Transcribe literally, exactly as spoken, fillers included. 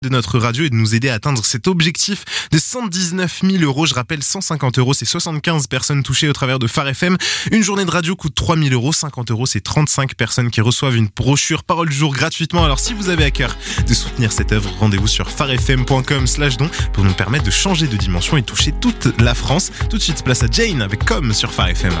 de notre radio et de nous aider à atteindre cet objectif de cent dix-neuf mille euros. Je rappelle, cent cinquante euros, c'est soixante-quinze personnes touchées au travers de Phare F M. Une journée de radio coûte trois mille euros. cinquante euros, c'est trente-cinq personnes qui reçoivent une brochure Parole du jour gratuitement. Alors si vous avez à cœur de soutenir cette œuvre, rendez-vous sur pharefm point com slash don pour nous permettre de changer de dimension et toucher toute la France. Tout de suite, place à Jane avec Comme sur Phare F M.